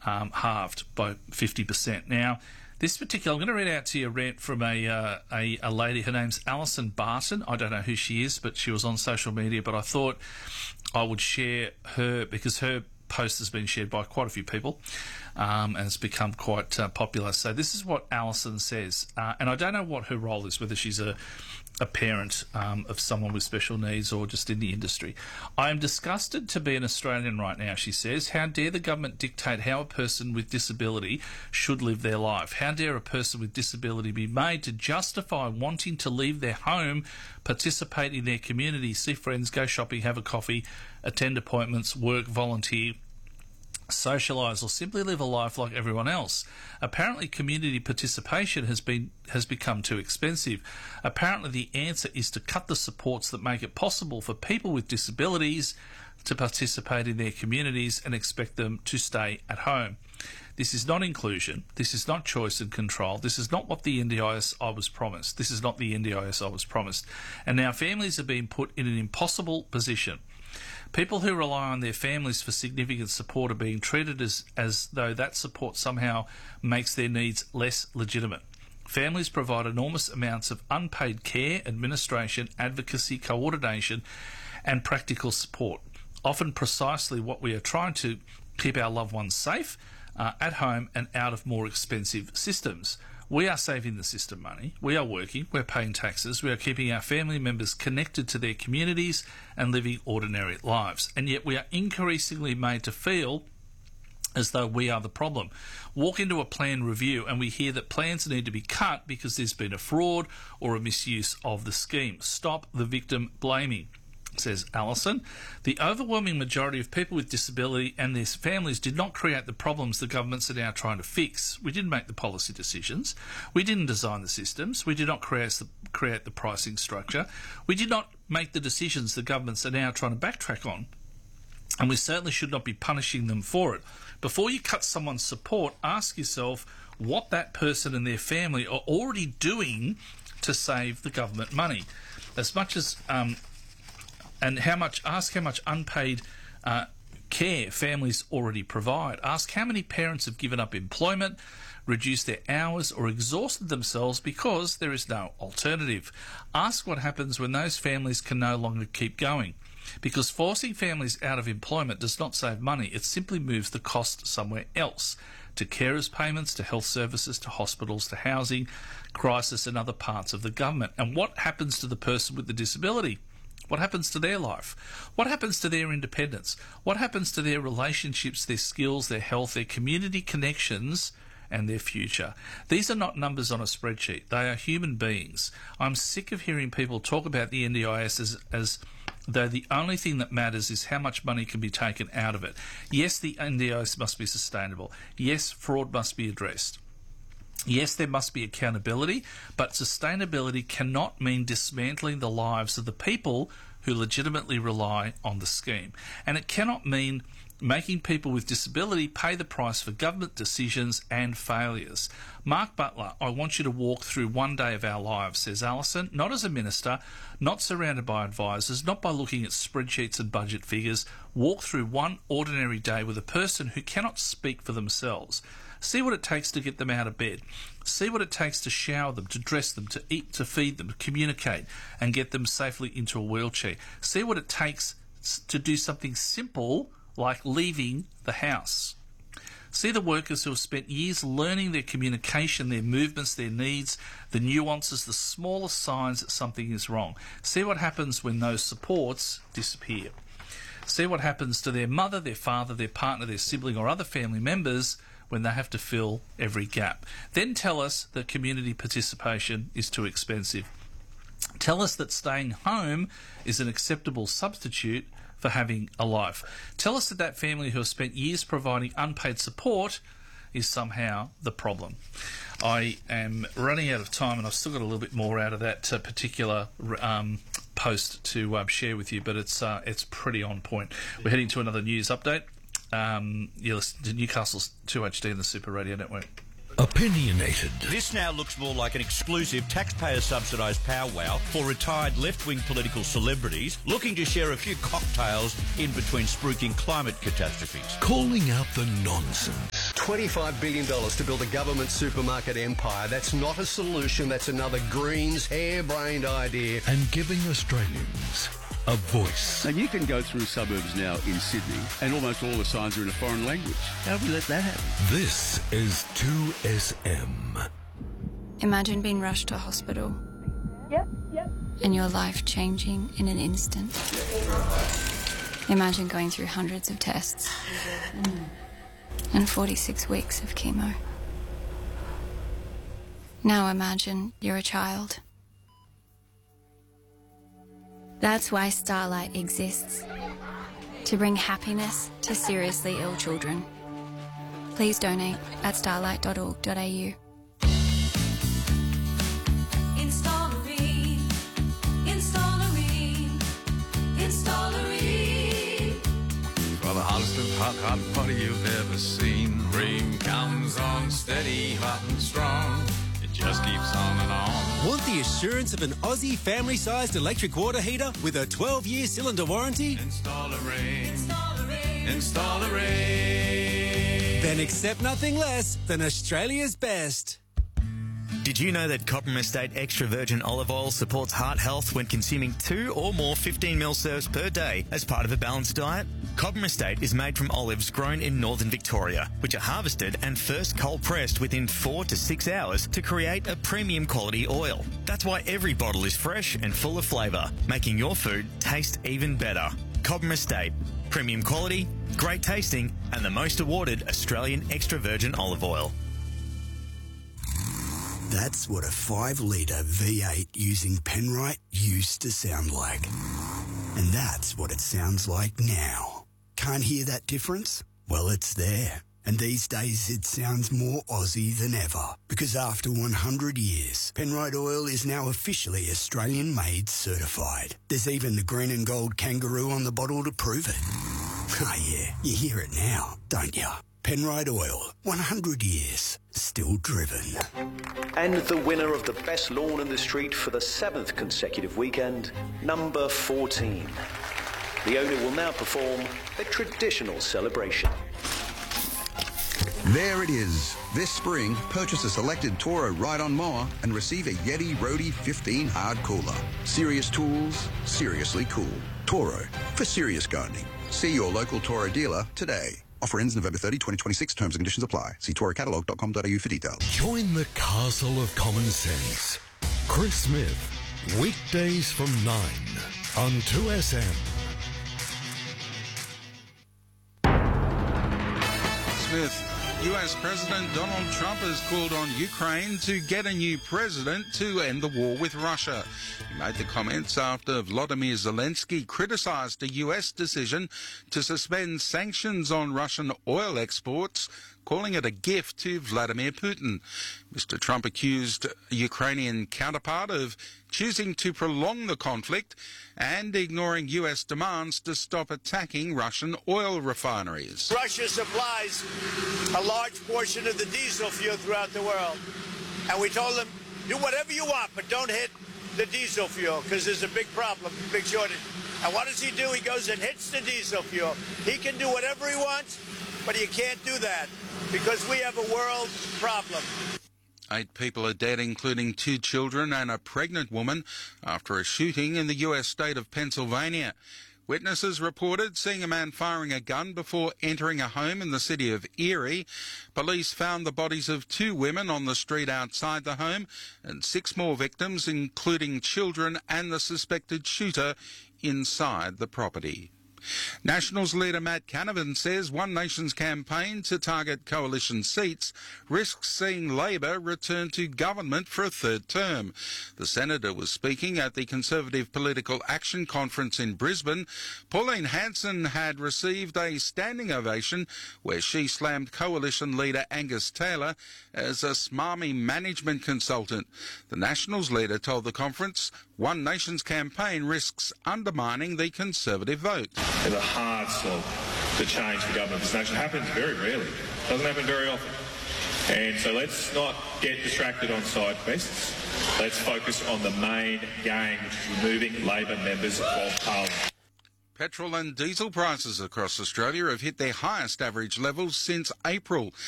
halved by 50%. Now, this particular, I'm going to read out to you a rant from a lady. Her name's Alison Barton. I don't know who she is, but she was on social media. But I thought I would share her because her post has been shared by quite a few people and it's become quite popular. So this is what Alison says. And I don't know what her role is, whether she's a parent of someone with special needs or just in the industry. I am disgusted to be an Australian right now, she says. How dare the government dictate how a person with disability should live their life? How dare a person with disability be made to justify wanting to leave their home, participate in their community, see friends, go shopping, have a coffee, attend appointments, work, volunteer, socialise or simply live a life like everyone else? Apparently community participation has become too expensive. Apparently the answer is to cut the supports that make it possible for people with disabilities to participate in their communities and expect them to stay at home. This is not inclusion. This is not choice and control. This is not what the NDIS I was promised. This is not the NDIS I was promised. And now families are being put in an impossible position. People who rely on their families for significant support are being treated as though that support somehow makes their needs less legitimate. Families provide enormous amounts of unpaid care, administration, advocacy, coordination and practical support, often precisely what we are trying to keep our loved ones safe, at home and out of more expensive systems. We are saving the system money, we are working, we're paying taxes, we are keeping our family members connected to their communities and living ordinary lives. And yet we are increasingly made to feel as though we are the problem. Walk into a plan review and we hear that plans need to be cut because there's been a fraud or a misuse of the scheme. Stop the victim blaming, says Alison. The overwhelming majority of people with disability and their families did not create the problems the governments are now trying to fix. We didn't make the policy decisions. We didn't design the systems. We did not create the pricing structure. We did not make the decisions the governments are now trying to backtrack on. And we certainly should not be punishing them for it. Before you cut someone's support, ask yourself what that person and their family are already doing to save the government money. As much as and ask how much unpaid care families already provide. Ask how many parents have given up employment, reduced their hours or exhausted themselves because there is no alternative. Ask what happens when those families can no longer keep going. Because forcing families out of employment does not save money, it simply moves the cost somewhere else, to carers' payments, to health services, to hospitals, to housing, crisis and other parts of the government. And what happens to the person with the disability? What happens to their life? What happens to their independence? What happens to their relationships, their skills, their health, their community connections and their future? These are not numbers on a spreadsheet. They are human beings. I'm sick of hearing people talk about the NDIS as though the only thing that matters is how much money can be taken out of it. Yes, the NDIS must be sustainable. Yes, fraud must be addressed. Yes, there must be accountability, but sustainability cannot mean dismantling the lives of the people who legitimately rely on the scheme. And it cannot mean making people with disability pay the price for government decisions and failures. Mark Butler, I want you to walk through one day of our lives, says Alison, not as a minister, not surrounded by advisors, not by looking at spreadsheets and budget figures. Walk through one ordinary day with a person who cannot speak for themselves. See what it takes to get them out of bed. See what it takes to shower them, to dress them, to eat, to feed them, to communicate and get them safely into a wheelchair. See what it takes to do something simple like leaving the house. See the workers who have spent years learning their communication, their movements, their needs, the nuances, the smallest signs that something is wrong. See what happens when those supports disappear. See what happens to their mother, their father, their partner, their sibling or other family members when they have to fill every gap. Then tell us that community participation is too expensive. Tell us that staying home is an acceptable substitute for having a life. Tell us that that family who has spent years providing unpaid support is somehow the problem. I am running out of time and I've still got a little bit more out of that particular post to share with you, but it's pretty on point. We're heading to another news update. You're listening to Newcastle's 2HD and the Super Radio Network. Opinionated. This now looks more like an exclusive taxpayer-subsidised powwow for retired left-wing political celebrities looking to share a few cocktails in between spruiking climate catastrophes. Calling out the nonsense. $25 billion to build a government supermarket empire. That's not a solution. That's another Greens harebrained idea. And giving Australians a voice. And you can go through suburbs now in Sydney and almost all the signs are in a foreign language. How do we let that happen? This is 2SM. Imagine being rushed to hospital. Yep. And your life changing in an instant. Imagine going through hundreds of tests. And 46 weeks of chemo. Now imagine you're a child. That's why Starlight exists. To bring happiness to seriously ill children. Please donate at starlight.org.au. For the hottest of hot party you've ever seen. Cream comes on steady, hot and strong. It just keeps on and on. Want the assurance of an Aussie family-sized electric water heater with a 12-year cylinder warranty? Install a ring. Install a ring. Then accept nothing less than Australia's best. Did you know that Cobram Estate Extra Virgin Olive Oil supports heart health when consuming 2 or more 15ml serves per day as part of a balanced diet? Cobram Estate is made from olives grown in northern Victoria, which are harvested and first cold pressed within 4 to 6 hours to create a premium quality oil. That's why every bottle is fresh and full of flavour, making your food taste even better. Cobram Estate. Premium quality, great tasting, and the most awarded Australian extra virgin olive oil. That's what a 5-litre V8 using Penrite used to sound like. And that's what it sounds like now. Can't hear that difference? Well, it's there. And these days it sounds more Aussie than ever. Because after 100 years, Penrite oil is now officially Australian-made certified. There's even the green and gold kangaroo on the bottle to prove it. Oh yeah, you hear it now, don't you? Penrite oil, 100 years, still driven. And the winner of the best lawn in the street for the 7th consecutive weekend, number 14. The owner will now perform a traditional celebration. There it is. This spring, purchase a selected Toro ride-on mower and receive a Yeti Roadie 15 hard cooler. Serious tools, seriously cool. Toro, for serious gardening. See your local Toro dealer today. Offer ends November 30, 2026. Terms and conditions apply. See torocatalyg.com.au for details. Join the castle of common sense. Chris Smith, weekdays from 9 on 2SM. Smith. US President Donald Trump has called on Ukraine to get a new president to end the war with Russia. He made the comments after Volodymyr Zelensky criticised a US decision to suspend sanctions on Russian oil exports, calling it a gift to Vladimir Putin. Mr. Trump accused a Ukrainian counterpart of choosing to prolong the conflict and ignoring US demands to stop attacking Russian oil refineries. Russia supplies a large portion of the diesel fuel throughout the world. And we told them, do whatever you want, but don't hit the diesel fuel, because there's a big problem, big shortage. And what does he do? He goes and hits the diesel fuel. He can do whatever he wants, but you can't do that, because we have a world problem. 8 people are dead, including 2 children and a pregnant woman, after a shooting in the US state of Pennsylvania. Witnesses reported seeing a man firing a gun before entering a home in the city of Erie. Police found the bodies of 2 women on the street outside the home and 6 more victims, including children and the suspected shooter, inside the property. Nationals leader Matt Canavan says One Nation's campaign to target coalition seats risks seeing Labor return to government for a 3rd term. The senator was speaking at the Conservative Political Action Conference in Brisbane. Pauline Hanson had received a standing ovation where she slammed coalition leader Angus Taylor as a smarmy management consultant. The Nationals leader told the conference One Nation's campaign risks undermining the Conservative vote. It's a hard slog to change the government of this nation. It happens very rarely. It doesn't happen very often. And so let's not get distracted on side quests. Let's focus on the main game, which is removing Labor members of Parliament. Petrol and diesel prices across Australia have hit their highest average levels since April.